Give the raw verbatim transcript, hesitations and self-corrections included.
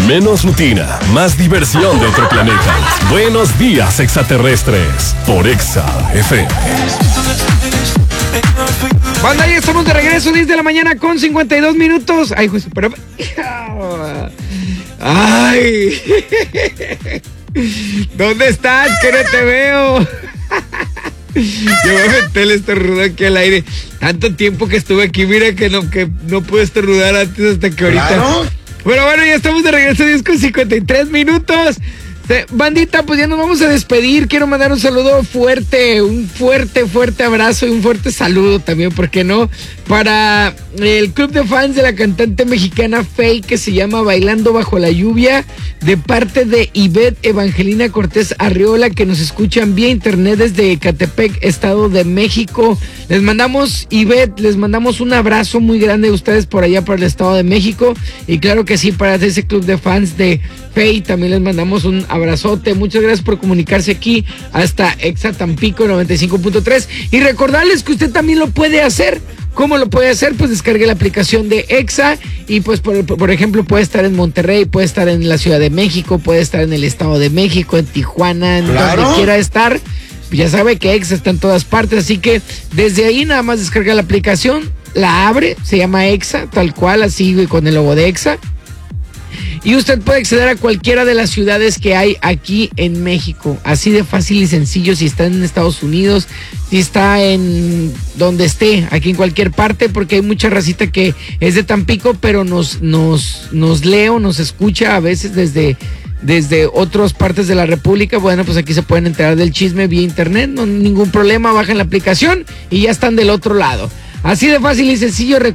Menos rutina, más diversión de otro planeta. Buenos días, extraterrestres, por Exa F M. Banda, ya estamos de regreso, diez de la mañana con cincuenta y dos minutos. Ay, José, pero... Ay. ¿Dónde estás? Que no te veo. Yo voy a meterle estornudo aquí al aire. Tanto tiempo que estuve aquí, mira que no, que no pude estornudar antes hasta que ahorita. ¿Claro? Pero bueno, ya estamos de regreso, diez con cincuenta y tres minutos. Bandita, pues ya nos vamos a despedir. Quiero mandar un saludo fuerte, un fuerte, fuerte abrazo y un fuerte saludo también, ¿por qué no? Para el club de fans de la cantante mexicana Faye, que se llama Bailando Bajo la Lluvia, de parte de Ivette Evangelina Cortés Arriola, que nos escuchan vía internet desde Ecatepec, Estado de México. Les mandamos, Ivette, les mandamos un abrazo muy grande a ustedes por allá, por el Estado de México. Y claro que sí, para ese club de fans de Faye también les mandamos un abrazote. Muchas gracias por comunicarse aquí hasta Exa Tampico noventa y cinco punto tres. Y recordarles que usted también lo puede hacer. ¿Cómo lo puede hacer? Pues descargue la aplicación de Exa y pues por, por ejemplo puede estar en Monterrey, puede estar en la Ciudad de México, puede estar en el Estado de México, en Tijuana, en ¿Claro? donde quiera estar. Ya sabe que Exa está en todas partes, así que desde ahí nada más descarga la aplicación, la abre, se llama Exa, tal cual, así con el logo de Exa. Y usted puede acceder a cualquiera de las ciudades que hay aquí en México. Así de fácil y sencillo, si está en Estados Unidos, si está en donde esté, aquí en cualquier parte, porque hay mucha racita que es de Tampico, pero nos, nos, nos lee o nos escucha a veces desde, desde otras partes de la República. Bueno, pues aquí se pueden enterar del chisme vía internet, no ningún problema, bajan la aplicación y ya están del otro lado. Así de fácil y sencillo.